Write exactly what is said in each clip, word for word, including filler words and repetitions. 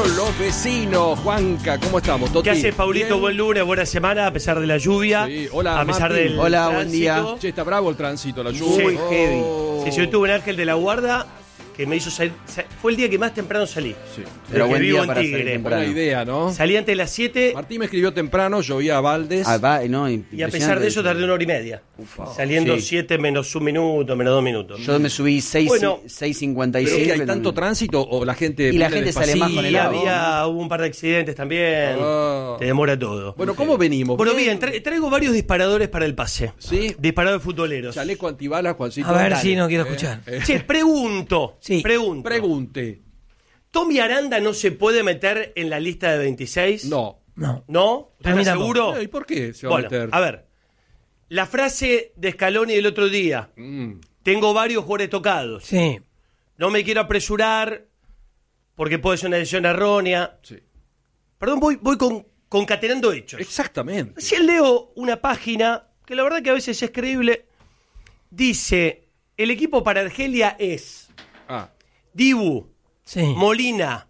con los vecinos. Juanca, ¿cómo estamos? Toti? ¿Qué haces, Paulito? ¿Bien? Buen lunes, buena semana, a pesar de la lluvia. Sí. Hola, a pesar Martín. del Hola, buen tránsito. día. Che, está bravo el tránsito, la lluvia. Muy Oh. heavy. Sí, sí, yo tuve un ángel de la guarda que me hizo salir. Fue el día que más temprano salí. Sí. Pero Desde buen que vivo día en para salir Tigre. temprano. Buena idea, ¿no? Salí antes de las siete Martín me escribió temprano, llovía a Valdes. Ah, va, no, y a pesar de eso tardé una hora y media. Ufa. Saliendo Sí. siete menos un minuto, menos dos minutos. Yo me subí seis Bueno, cincuenta y ¿Pero seis. que hay tanto tránsito o la gente Y la viene gente sale más con Y el despacito? agua. había hubo un par de accidentes también. Ah. Te demora todo. Bueno, ¿cómo venimos? Bueno, bien, tra- traigo varios disparadores para el pase. Sí. Disparadores futboleros. Chaleco antibalas, Juancito. A ver Dale. si no quiero Eh, escuchar. eh. Che, pregunto. Sí. Pregunto. Pregunte. ¿Tommy Aranda no se puede meter en la lista de veintiséis? No. No. ¿No? Para mí ¿Estás tampoco. seguro? Eh, ¿Y por qué se va Bueno, a meter? a ver. La frase de Scaloni del otro día. Mm, Tengo varios jugadores tocados. Sí. No me quiero apresurar porque puede ser una decisión errónea. sí. Perdón, voy, voy con, concatenando hechos. Exactamente. Recién leo una página que la verdad que a veces es creíble. Dice, el equipo para Argelia es Ah, Dibu, Sí. Molina,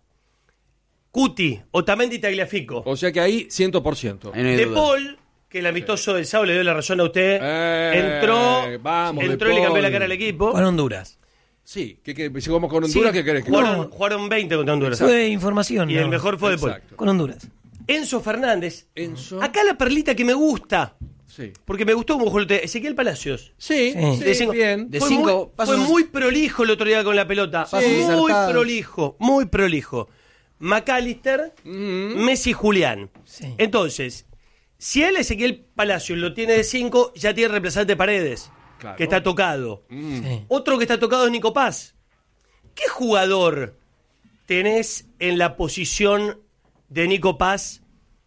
Cuti, Otamendi y Tagliafico. o sea que ahí cien por ciento. Ahí no hay De duda. Paul, que el amistoso del sábado le dio la razón a usted, Eh, entró, vamos, De entró y le cambió la Paul. cara al equipo. Con Honduras. Sí, que, que si vamos con Honduras, Sí, ¿qué querés? que- Jugaron, No. jugaron veinte contra Honduras. Fue información. Y no. el mejor fue De Paul. Exacto. Con Honduras. Enzo Fernández. Enzo. Acá la perlita que me gusta, Sí. porque me gustó como jugó el otro día, Ezequiel Palacios. Sí, Sí. sí, De cinco- bien. De fue cinco muy, pasos fue ac- muy prolijo el otro día con la pelota. Pasos muy acertados. prolijo, muy prolijo. McAllister, Mm. Messi, Julián. Sí. Entonces, si él Ezequiel Palacios lo tiene de cinco, ya tiene reemplazante Paredes, Claro. que está tocado. Mm. Sí. Otro que está tocado es Nico Paz. ¿Qué jugador tenés en la posición de Nico Paz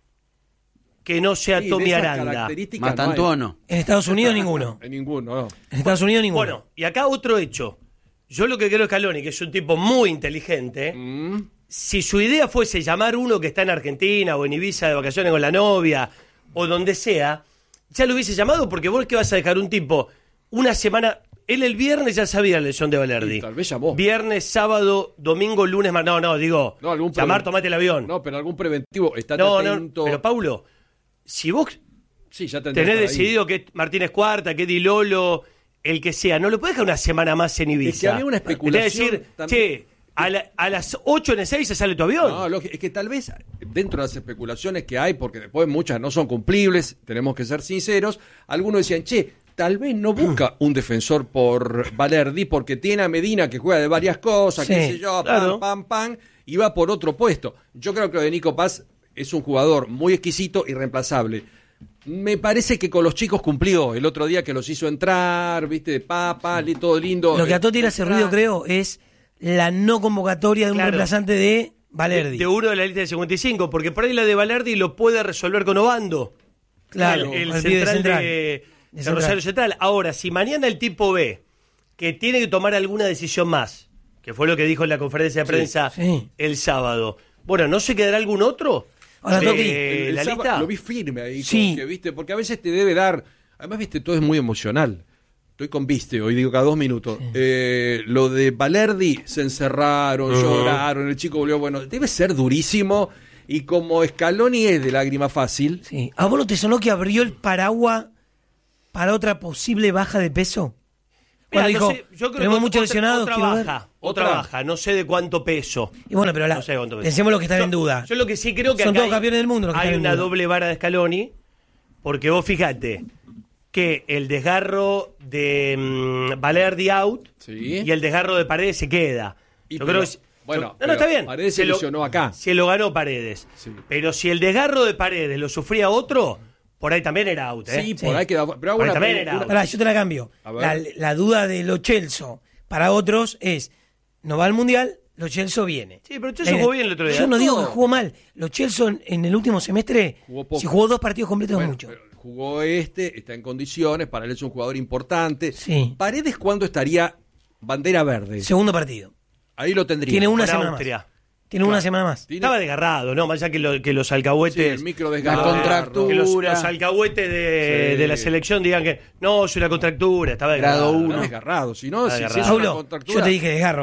que no sea Sí, de Tommy esas Aranda? características Matantuono. En Estados Unidos ninguno. En ninguno, no. En Estados Unidos ninguno. Bueno, y acá otro hecho. Yo lo que creo es Scaloni, que es un tipo muy inteligente, Mm. si su idea fuese llamar uno que está en Argentina o en Ibiza de vacaciones con la novia o donde sea, ya lo hubiese llamado porque vos qué vas a dejar un tipo una semana. Él el viernes ya sabía la lesión de Valerdi. Y tal vez llamó. Viernes, sábado, domingo, lunes, mar- no, no, digo, No, algún llamar, preven- tomate el avión. No, pero algún preventivo. Estate no, no, atento. pero Paulo, si vos Sí, ya tendrás tenés que estar ahí. decidido que es Martínez Cuarta, que es Di Lolo, el que sea, no lo podés dejar una semana más en Ibiza. Es que había una especulación Es decir, también. che, a, la- a las ocho en el seis se sale tu avión. No, lógico, es que tal vez dentro de las especulaciones que hay, porque después muchas no son cumplibles, tenemos que ser sinceros, algunos decían, che, tal vez no busca un defensor por Valerdi porque tiene a Medina que juega de varias cosas, Sí, qué sé yo, claro. pam, pam, pam, y va por otro puesto. Yo creo que lo de Nico Paz es un jugador muy exquisito y reemplazable. Me parece que con los chicos cumplió el otro día que los hizo entrar, viste, de papa, li- todo lindo. Lo que a Toti le hace Entrar. ruido, creo, es la no convocatoria de un Claro. reemplazante de de, Valerdi. de uno de la lista de cincuenta y cinco, porque por ahí la de Valerdi lo puede resolver con Obando. Claro, el, el al pibe central, central. de, De de central. Rosario Central. Ahora, si mañana el tipo ve que tiene que tomar alguna decisión más, que fue lo que dijo en la conferencia de Sí, prensa sí. el sábado, bueno, ¿no se quedará algún otro? Ahora, de Toki, El- el la sábado lista. Lo vi firme ahí, Sí. como que, ¿viste? Porque a veces te debe dar. Además, viste, todo es muy emocional. Estoy con viste hoy, digo, cada dos minutos. Eh, lo de Valerdi, se encerraron, Ujú. lloraron, el chico volvió. Bueno, debe ser durísimo. Y como Scaloni es de lágrima fácil, Sí. ¿A vos no te sonó que abrió el paraguas para otra posible baja de peso? Mirá, Cuando no dijo, sé, yo creo tenemos que muchos otra- lesionados, Otra quiero ver. baja, otra Otra. baja, no sé de cuánto peso. Y bueno, pero la, No sé cuánto peso. pensemos los que están Yo- en duda. Yo lo que sí creo que Son acá todos hay- campeones del mundo los que hay están en una duda. doble vara de Scaloni, porque vos fíjate que el desgarro de mm, Valerdi out Sí. y el desgarro de Paredes se queda. Y yo pero- creo que... bueno, yo- no, pero no, está bien. Paredes se lo- lesionó acá. Se lo ganó Paredes. Sí. Pero si el desgarro de Paredes lo sufría otro, por ahí también era out, ¿eh? sí, Sí. por ahí queda. Pero hago Por ahí una también pre- era una- Pará, yo te la cambio. A La, ver. la duda de Lo Celso para otros es, no va al Mundial, Lo Celso viene. Sí, pero Celso La- jugó bien el otro día. Yo no digo No. que jugó mal. Lo Celso en, en el último semestre, Jugó poco. si jugó dos partidos completos Bueno, es mucho. pero jugó este, está en condiciones, para él es un jugador importante. Sí. Paredes, ¿cuándo estaría bandera verde? Segundo partido. Ahí lo tendría. Tiene una Con semana Austria. más. Tiene una semana más. Tiene- Estaba desgarrado, ¿no? Más allá que, lo- que los Sí, alcahuetes... el micro La desgarro. contractura. que los, los alcahuetes de, Sí. de la selección digan que no, es una contractura, estaba Grado desgarrado, uno. ¿no? Desgarrado, si no, Está si, si desgarrado. es una Paulo, contractura. yo te dije desgarro acá.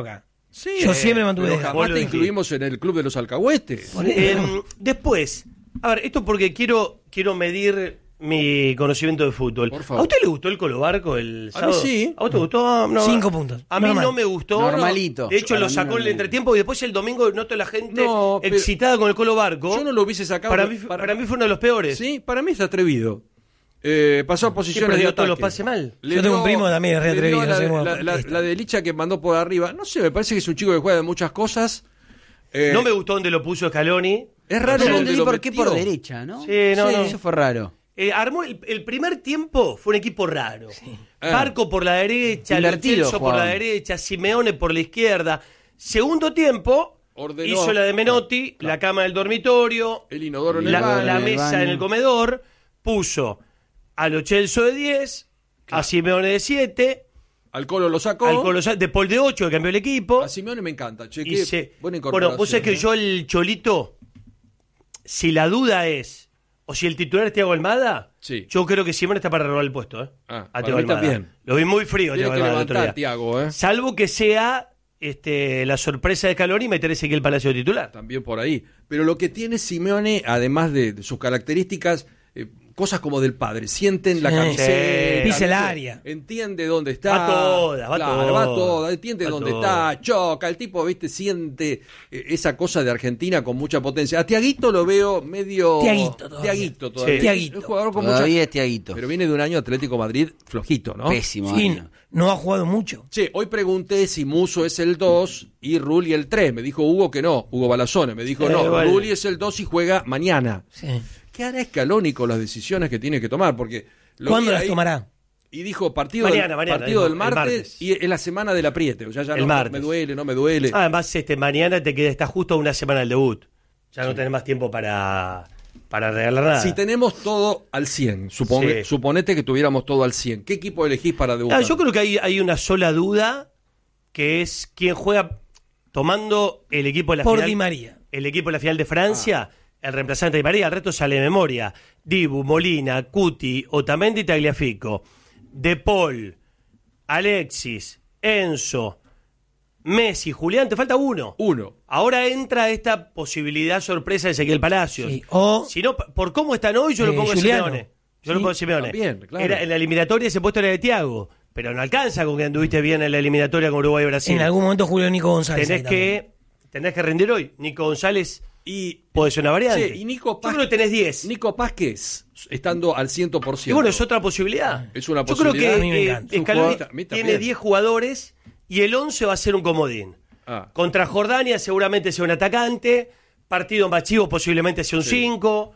Sí, Yo siempre mantuve pero Edgar. jamás Vos lo te dijiste. incluimos en el club de los alcahuetes. Por eso. Eh, después, a ver, esto porque quiero, quiero medir mi conocimiento de fútbol. Por favor. ¿A usted le gustó el Colo Barco el A mí sábado? sí. ¿A vos te gustó? Ah, no. Cinco puntos. A mí Normal. no me gustó. Normalito. De hecho, Para lo mí sacó en el normalito. entretiempo y después el domingo noto a la gente No, pero- excitada con el Colo Barco. Yo no lo hubiese sacado. para, mí, para- para mí fue uno de los peores. Sí, para mí es atrevido. Eh, pasó a Que posiciones de perdió ataque. todos los pases mal. Le Yo tengo un dio- primo también, es re le dio atrevido, La, no sé cómo la- la- contesta. la de Licha que mandó por arriba. No sé, me parece que es un chico que juega de muchas cosas. Eh, No me gustó donde lo puso Scaloni. Es raro Yo no donde entendí lo por qué metió. por derecha, ¿no? Sí, no, no. Eso fue raro. Eh, armó el, el primer tiempo fue un equipo raro. Ah. Barco por la derecha, Invertido Lo Celso por la jugaban. derecha, Simeone por la izquierda. Segundo tiempo Ordenó. hizo la de Menotti, la cama del dormitorio, El inodoro en el la, baño. la en el mesa baño. en el comedor, puso a Lo Celso de diez, a Simeone de siete, Al Colo lo sacó. al Colo de Paul de ocho que cambió el equipo. A Simeone me encanta. Che, Y qué se- buena incorporación. bueno, vos sabés que ¿eh? yo el Cholito, si la duda es, o si el titular es Thiago Almada, Sí. yo creo que Simón está para robar el puesto, ¿eh? Ah, a para Thiago mí Almada. también. Lo vi muy frío, Tiene Thiago que Almada el otro levantar, día. Thiago, ¿eh? Salvo que sea este, la sorpresa de Scaloni y meter ese que el Palacio de titular. También por ahí. Pero lo que tiene Simeone, además de, de sus características, eh, cosas como del padre, sienten la Sí. camiseta, Sí. Pisa el ¿viste? área. Entiende dónde está. Va toda, va Claro, toda. va toda, entiende Va dónde toda. está, choca, el tipo, viste, siente eh, esa cosa de Argentina con mucha potencia. A Tiaguito lo veo medio... Tiaguito todavía. Tiaguito todavía. Sí. Es Tiaguito. un jugador con Todavía mucha... es Tiaguito. Pero viene de un año Atlético Madrid flojito, ¿no? Pésimo Sí, año. no, no ha jugado mucho. Che, hoy pregunté si Muso es el dos y Rulli el tres. Me dijo Hugo que no, Hugo Balazone. Me dijo Eh, no, bueno. Rulli es el dos y juega mañana. Sí. ¿Qué hará Scaloni con las decisiones que tiene que tomar? Porque lo ¿Cuándo vi las ahí tomará? Y dijo partido, Mañana, del, mañana, partido el- del el martes, martes. y es la semana del apriete. O sea, ya El no martes. me duele, no me duele. Además, este, mañana te queda, está justo una semana del debut. Ya no tenés más tiempo para, para regalar nada. Si tenemos todo al cien, supone- Sí. suponete que tuviéramos todo al cien, ¿qué equipo elegís para debutar? Ah, yo creo que hay, hay una sola duda, que es quién juega tomando el equipo de la Por final. Di María. El equipo de la final de Francia, el reemplazante de Di María, el resto sale de memoria. Dibu, Molina, Cuti, Otamendi, Tagliafico, De Paul, Alexis, Enzo, Messi, Julián, te falta uno. Uno. Ahora entra esta posibilidad sorpresa de Ezequiel Palacios. Sí, o- Si no, por cómo están hoy, yo lo Eh, pongo en Juliano. Simeone. Yo Sí, lo pongo en Simeone. también, claro. Era, en la eliminatoria ese puesto era de Thiago, pero no alcanza con que anduviste bien en la eliminatoria con Uruguay y Brasil. En algún momento Julio Nico González. tenés ahí también. que tenés que rendir hoy. Nico González Y, puede ser una variante. Che, y Nico Yo Paz- creo que tenés diez. Nico Pázquez, estando al cien por ciento. Y bueno, es otra posibilidad. Es una Yo creo posibilidad. que A mí me eh, encanta. Es un Scaloni jugador- a mí también. tiene diez jugadores y el once va a ser un comodín. Ah. Contra Jordania seguramente sea un atacante, partido más chivo posiblemente sea un Sí. cinco,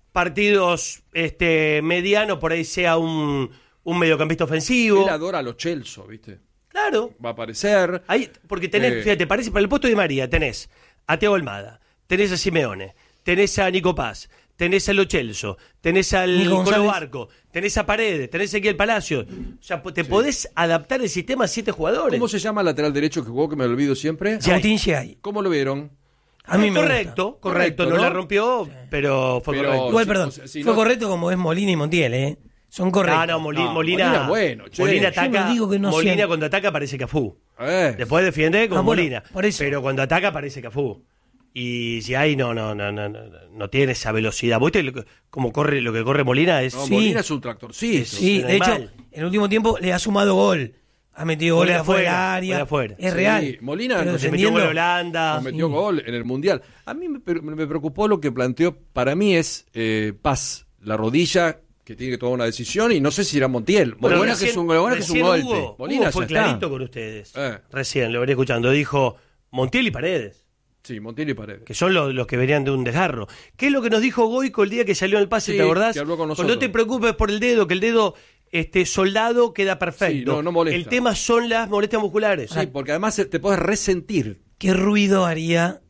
partidos este, medianos por ahí sea un, un mediocampista ofensivo. Él adora a los Chelsea, ¿viste? Claro. Va a aparecer. Ahí, porque tenés, Eh. fíjate, parece para el puesto de María, tenés a Thiago Almada, tenés a Simeone, tenés a Nico Paz, tenés a Lo Celso, tenés al Nico Colo González. Barco, tenés a Paredes, tenés a Ezequiel Palacio. O sea, te podés adaptar el sistema a siete jugadores. ¿Cómo se llama el lateral derecho que jugó, que me lo olvido siempre? Sí. Agustín Giai. ¿Cómo lo vieron? A mí me correcto, gusta. correcto, Correcto, no, ¿no? la rompió, pero fue Pero- correcto. Igual, Sí, perdón. o sea, si fue no- correcto como es Molina y Montiel, ¿eh? Son correctos. No, no, Moli- No, Molina, Molina bueno, che. Molina Yo ataca, no digo que no Molina sea- cuando ataca parece Cafú. Eh. Después defiende con Ah, bueno, Molina. por eso. Pero cuando ataca parece Cafú. Y si hay, no, no, no, no, no, no tiene esa velocidad. ¿Viste lo que- cómo corre, lo que corre Molina? Es No, Sí. Molina es un tractorcito. Sí, es de hecho, animal. en el último tiempo le ha sumado gol. Ha metido Gol goles de afuera del afuera, área. gol de afuera. Es Sí, real. Molina Pero nos se metió defendiendo- con Holanda. Nos metió gol en el Mundial. A mí me, pre- me preocupó lo que planteó. Para mí es eh, Paz, la rodilla, que tiene que tomar una decisión, y no sé si era Montiel. Bueno, Molina, que es un- lo bueno que es un recién golpe. Hugo, Molina Hugo fue ya está. clarito con ustedes. Eh. Recién, lo venía escuchando. Dijo Montiel y Paredes, Sí, Montiel y Paredes. que son los, los que venían de un desgarro. ¿Qué es lo que nos dijo Goico el día que salió al pase? Sí, ¿Te acordás? que habló con Cuando nosotros. no te preocupes por el dedo, que el dedo este, soldado queda perfecto. Sí, no, no molesta. El tema son las molestias musculares. Sí, porque además eh, te puedes resentir. ¿Qué ruido haría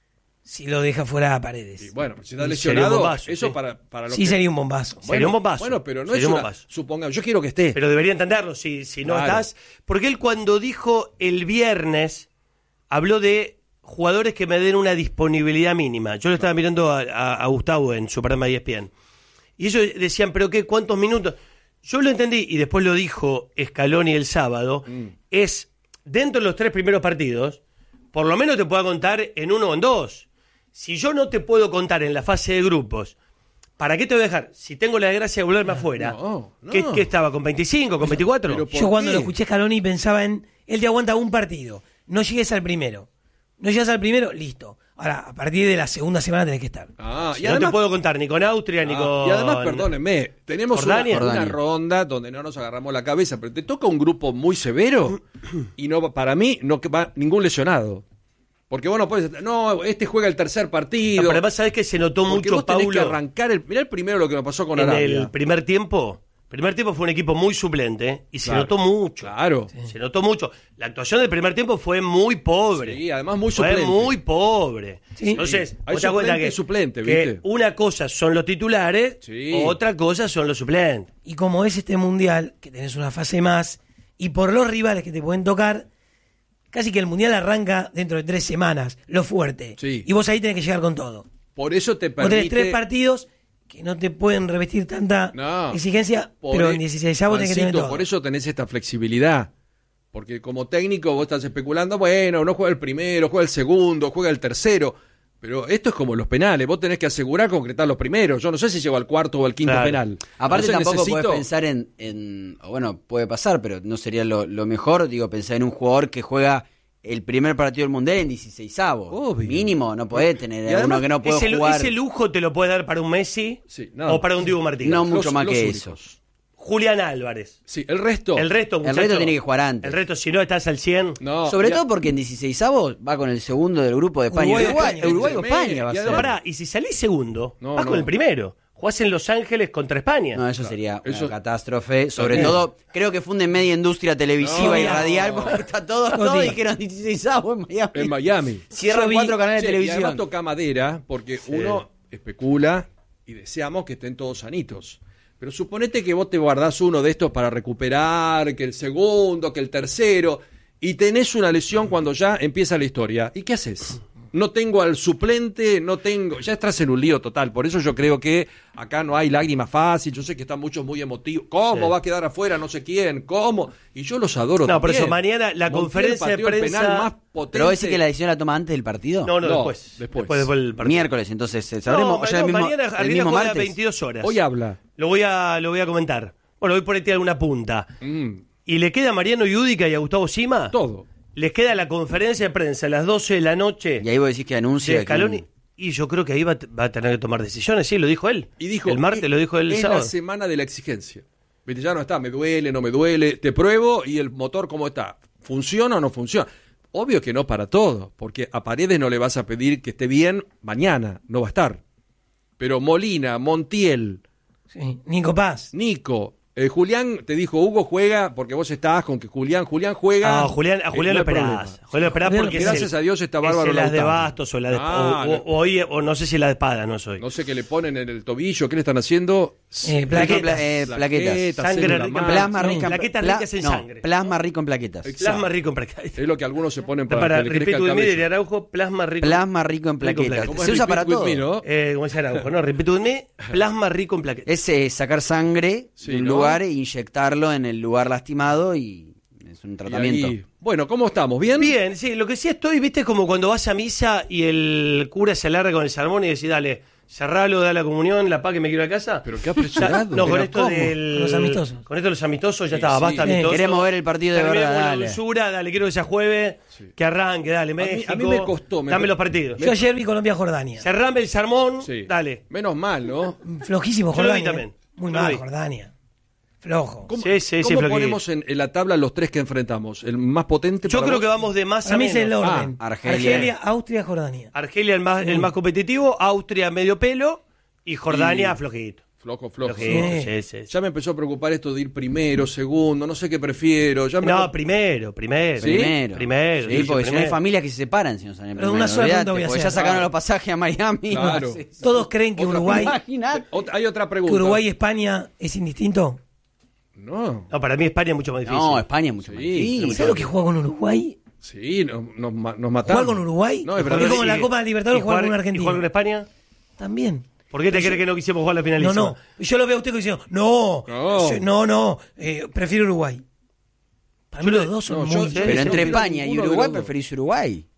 si lo deja fuera a Paredes? Y bueno, si está Y sería un lesionado, bombazo, eso sí. para, para lo Sí, que... sería un bombazo. Sería un bombazo. Bueno, pero no Sería es un una... bombazo. Supongamos, yo quiero que esté. Pero debería entenderlo si, si no Claro. estás. Porque él cuando dijo el viernes, habló de jugadores que me den una disponibilidad mínima. Yo lo estaba mirando a, a- a Gustavo en su programa de E S P N. Y ellos decían, ¿pero qué? ¿Cuántos minutos? Yo lo entendí, y después lo dijo Scaloni el sábado, Mm. es dentro de los tres primeros partidos, por lo menos te pueda contar en uno o en dos. Si yo no te puedo contar en la fase de grupos, ¿para qué te voy a dejar? Si tengo la desgracia de volverme afuera, no, no. ¿qué, qué estaba? ¿Con veinticinco? ¿Con veinticuatro? Pero, ¿por Yo cuando qué? lo escuché a Scaloni pensaba en, él te aguanta un partido, no llegues al primero. No llegas al primero, listo. Ahora, a partir de la segunda semana tenés que estar. Ah, Si y no además, te puedo contar ni con Austria ni ah, con... y además, perdónenme, tenemos una, Jordania. una Jordania. ronda donde no nos agarramos la cabeza, pero te toca un grupo muy severo y no para mí no va ningún lesionado. Porque vos no puedes, no, este juega el tercer partido. No, pero además sabés que se notó porque mucho, vos tenés que Paulo, arrancar el, mirá el primero lo que nos pasó con en Arabia. el primer tiempo. Primer tiempo fue un equipo muy suplente, ¿eh? Y se Claro. notó mucho. Claro. Se notó mucho. La actuación del primer tiempo fue muy pobre. Sí, además muy Fue suplente. muy pobre. Sí. Entonces, Sí. Hay vos te das cuenta suplente que, y suplente, que ¿viste? una cosa son los titulares, Sí. otra cosa son los suplentes. Y como es este mundial, que tenés una fase más, y por los rivales que te pueden tocar, casi que el mundial arranca dentro de tres semanas, lo fuerte. Sí. Y vos ahí tenés que llegar con todo. Por eso te Vos tenés permite... tres partidos que no te pueden revestir tanta No. exigencia, Por pero e- en dieciséis avos tenés que tener Juancito, todo. por eso tenés esta flexibilidad. Porque como técnico vos estás especulando, bueno, no juega el primero, juega el segundo, juega el tercero. Pero esto es como los penales, vos tenés que asegurar concretar los primeros. Yo no sé si llego al cuarto o al quinto Claro. penal. Aparte Entonces tampoco necesito- podés pensar en, en, o bueno, puede pasar, pero no sería lo, lo mejor, digo, pensar en un jugador que juega el primer partido del Mundial en dieciseisavos. Obvio. Mínimo, no podés tener Y a uno además, que no puede Ese, jugar. ese lujo te lo puede dar para un Messi Sí, nada o para más. un Diego Martínez. No mucho Los- más los que únicos. eso. Julián Álvarez. Sí, el resto. El resto, El muchacho, resto tiene que jugar antes. El resto, si no estás al cien. No, Sobre ya- todo porque en dieciseisavos va con el segundo del grupo de España. Uruguay, Uruguay, España, Uruguay o ¿viste? España va a Y ser. No, pará, y si salís segundo, No, vas no. con el primero. Jugás en Los Ángeles contra España. No, eso sería una Eso- catástrofe. Sobre También. todo, creo que funde media industria televisiva No. y radial, porque está todo, No, todos tío. dijeron dieciseisavos en Miami. En Miami. Cierran Yo vi- cuatro canales Che, de y además televisión. toca madera, porque uno especula y deseamos que estén todos sanitos. Pero suponete que vos te guardás uno de estos para recuperar, que el segundo, que el tercero, y tenés una lesión cuando ya empieza la historia. ¿Y qué haces? No tengo al suplente, no tengo... Ya estás en un lío total. Por eso yo creo que acá no hay lágrima fácil. Yo sé que están muchos muy emotivos. ¿Cómo Sí. va a quedar afuera no sé quién? ¿Cómo? Y yo los adoro No, por también. eso mañana la Montiel conferencia de pateó el prensa- penal más potente. Pero vos decís que la decisión la toma antes del partido. No, no, No, después. después. Después, después del partido. Miércoles, entonces eh, sabremos No, ya el no, mismo, mañana el Argentina mismo juega a martes. veintidós horas. Hoy habla. Lo voy a, lo voy a comentar. Bueno, hoy por ahí tiene alguna punta. Mm, Y le queda a Mariano Yudica y a Gustavo Sima. todo. Les queda la conferencia de prensa a las doce de la noche Y ahí vos decís que anuncia de Scaloni. que- Y yo creo que ahí va, a t- va a tener que tomar decisiones. Sí, lo dijo él. Y dijo, el martes es- lo dijo él el es sábado. la semana de la exigencia. Viste, ya no está, me duele, no me duele, te pruebo y el motor cómo está. ¿Funciona o no funciona? Obvio que no para todo, porque a Paredes no le vas a pedir que esté bien mañana, no va a estar. Pero Molina, Montiel, Sí. Nico Paz. Nico, eh, Julián te dijo, Hugo juega porque vos estás con que Julián, Julián juega. Ah, Julián, a eh, Julián no lo hay esperás. problema. A Julián lo esperás Julián, porque es gracias el- a Dios está es bárbaro el las de Lautaro. Bastos o la de Ah, o, o- o hoy- o no sé si la de espada no soy. No sé qué le ponen en el tobillo, ¿qué le están haciendo? Eh, plaquetas. Eh, plaquetas. Sangre célula rica en madre. Plasma No, rica en plaquetas pla- ricas en no, sangre. Plasma rico en plaquetas. Exacto. Plasma rico en plaquetas. Es lo que algunos se ponen para, Para, que le crezca repito el de mí, cabello. de Araujo, plasma rico. Plasma rico en Rico en plaquetas. plaquetas. ¿Cómo Se es usa Repeat para with me, todo. no? Eh, como dice Araujo, no, repito de mí, plasma rico en plaquetas. Es eh, sacar sangre Sí, de un ¿no? lugar e inyectarlo en el lugar lastimado y es un Y tratamiento. ahí- Bueno, ¿cómo estamos? ¿Bien? Bien, sí, lo que sí estoy, viste, como cuando vas a misa y el cura se alarga con el sermón y decís, dale, cerralo, da la comunión, la paz que me quiero a casa. Pero qué Ya- apresurado. no, con Pero esto ¿cómo? del... Con los amistosos. Con esto de los amistosos ya Sí, estaba, sí. basta Eh, amistoso. queremos ver el partido de Terminé verdad, con la dale. dulzura, dale, quiero que sea jueves, Sí. que arranque, dale, mí- México. a mí me costó, me dame co- los partidos. Yo ayer vi Colombia-Jordania. Cerrame el sermón, Sí. dale. Menos mal, ¿no? Flojísimo Yo lo vi Jordania. también. Muy Yo lo mal vi. Jordania. Flojo. ¿Cómo, Sí, sí, sí, cómo Floqui. ponemos en, en la tabla los tres que enfrentamos? ¿El más potente? Yo para creo vos? que vamos de más Para a mí es el menos. orden. Ah, Argelia. Austria, Jordania. Argelia el más, el más competitivo, Austria medio pelo y Jordania Y- flojito. Flojo, flojo. Flojito, Sí. sí, sí, sí. Ya me empezó a preocupar esto de ir primero, segundo, no sé qué prefiero. Ya me No, primero, primero. ¿Sí? Primero. Primero, Sí, sí, porque si no hay primero. familias que se separan si no salen Pero primero. una sola olvidate, pregunta voy a porque hacer. ya sacaron Ah. los pasajes a Miami. Claro. Sí, sí. Todos creen que Otra- Uruguay, Imaginate. Ot- hay otra que pregunta. Uruguay y España es indistinto. No. No, para mí España es mucho más difícil. No, España es mucho Sí, más difícil. ¿Sabes lo que juega con Uruguay? Sí, nos, nos, ma- nos matamos. ¿Jugar con Uruguay? No, es Es verdad. como Y- la Copa Libertadores y jugar con ¿Y Argentina. jugar con España? También. ¿Por qué te crees que no quisimos jugar la No, finalísima? no. Yo lo veo a usted diciendo, no, No. sí, no, no, eh, prefiero Uruguay. Para mí Yo los le- dos son no, muy... yo- Sí, Pero sí, entre sí. España y Ninguno de Uruguay los dos. preferís Uruguay.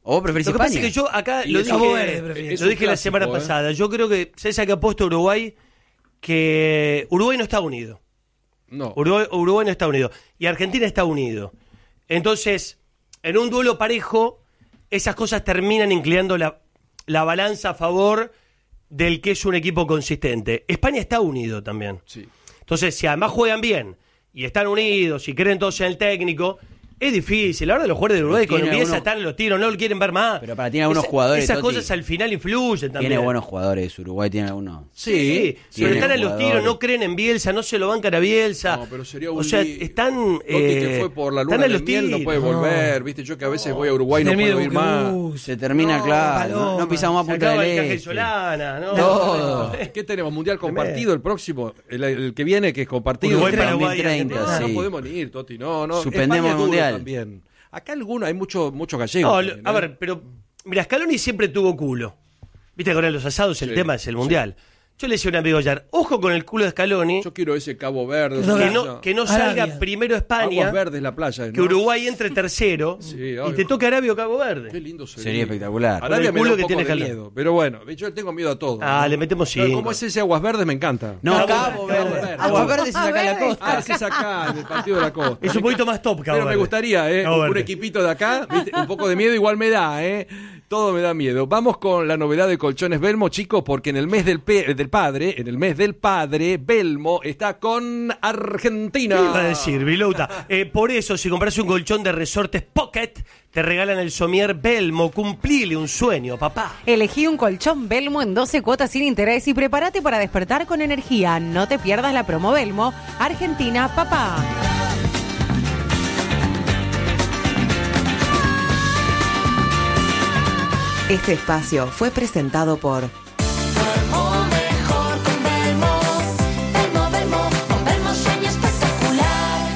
¿O vos preferís Lo que pasa España? es que yo acá Y lo es dije, Cabo Verde, prefiero. lo Es un dije la clásico, semana ¿eh? pasada. Yo creo que César que ha puesto Uruguay, que Uruguay no está unido. No. Uruguay, Uruguay no está unido. Y Argentina está unido. Entonces, en un duelo parejo, esas cosas terminan inclinando la, la balanza a favor del que es un equipo consistente. España está unido también. Sí. Entonces, si además juegan bien y están unidos y creen todos en el técnico, es difícil. La verdad, los jugadores de Uruguay Pero con tiene Bielsa algunos- están en los tiros, no lo quieren ver más. Pero para tiene algunos Esa- jugadores, Esas Totti. cosas al final influyen también. Tiene buenos jugadores, Uruguay tiene algunos. Sí, Sí, pero tiene están en los jugadores. tiros, no creen en Bielsa, no se lo bancan a Bielsa. No, pero sería un O sea, lío. están. Totti eh, que fue por la están luna en de los miel, no tiros. puede volver. Viste, yo que a veces voy a Uruguay no Termina puedo ir más. Buquebus. Se termina, No, claro. No, Paloma. no pisamos Se más Punta acaba del el Caje Este. Solana, ¿no? Todo. ¿Qué tenemos? ¿Mundial compartido el próximo? El, el que viene, que es compartido. Uruguay, España. Paraguay, dos mil treinta, Argentina. No, sí. no podemos ni ir, Toti. No, no. Suspendemos España el es duro Mundial. también. Acá algunos, hay muchos mucho gallegos. No, también, lo- a ¿eh? ver, pero. Mira, Scaloni siempre tuvo culo. Viste que ahora en los asados el Sí, tema es el mundial. Yo le decía a un amigo ayer, ojo con el culo de Scaloni, Yo quiero ese Cabo Verde. No, que esa- no, que no salga Arabia. primero España, Aguas Verdes, la playa. ¿no? que Uruguay entre tercero Sí, y obvio. te toque Arabia o Cabo Qué Verde. lindo sería. Sería espectacular. Arabia Con el me da culo un que poco tiene de Scaloni. miedo. Pero bueno, yo tengo miedo a todo. Ah, ¿no? le metemos Pero cinco. como es ese Aguas Verdes, me encanta. No, Cabo Cabo Verde, Verde. Verde. Aguas Verdes se saca la Ah, costa. ese es acá, en el partido de la costa. Es un poquito más top, Cabo Pero me Verde. gustaría, ¿eh? Cabo Un Verde. equipito de acá, ¿viste? Un poco de miedo igual me da, ¿eh? Todo me da miedo. Vamos con la novedad de Colchones Belmo, chicos, porque en el mes del, pe- del padre, en el mes del padre, Belmo está con Argentina. ¿Qué iba a decir, Vilouta? Eh, por eso, si compras un colchón de Resortes Pocket, te regalan el somier Belmo. Cumplile un sueño, papá. Elegí un colchón Belmo en doce cuotas sin interés y prepárate para despertar con energía. No te pierdas la promo Belmo. Argentina, papá. Este espacio fue presentado por Duermo mejor con Belmo. Belmo, Belmo, con Belmo sueño espectacular.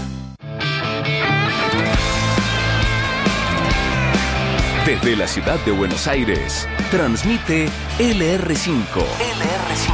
Desde la ciudad de Buenos Aires, transmite L R cinco. L R cinco.